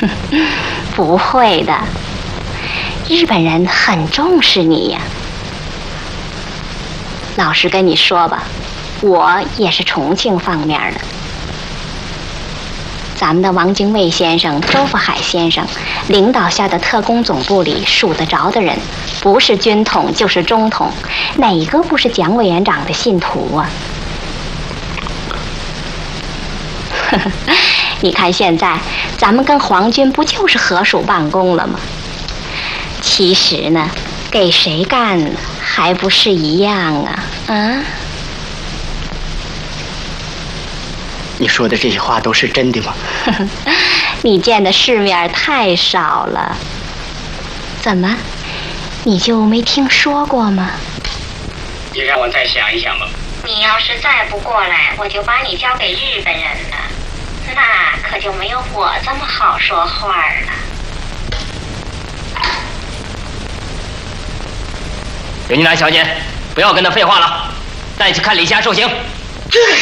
不会的，日本人很重视你呀。老实跟你说吧，我也是重庆方面的。咱们的王精卫先生、周福海先生领导下的特工总部里数得着的人，不是军统就是中统，哪个不是蒋委员长的信徒啊？你看现在咱们跟皇军不就是合署办公了吗？其实呢，给谁干还不是一样啊？啊？ 你说的这些话都是真的吗？ 你见的世面太少了。怎么，你就没听说过吗？ 你让我再想一想吧。 你要是再不过来，我就把你交给日本人了，那可就没有我这么好说话了。 任金兰小姐，不要跟他废话了，带去看李霞受刑。